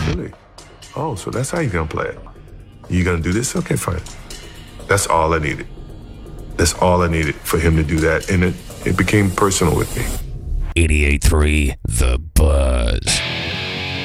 Really? Oh, so that's how you're gonna play it. You gonna do this? Okay, fine. That's all I needed. That's all I needed for him to do that. And it became personal with me. 88.3 The Buzz.